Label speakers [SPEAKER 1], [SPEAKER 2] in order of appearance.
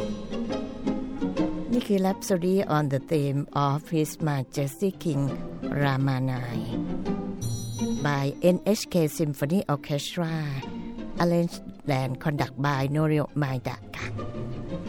[SPEAKER 1] นี่คือ Rhapsody on the Theme of His Majesty King Ramanai by NHK Symphony Orchestra Arranged and Conducted by Norio Maeda ค่ะ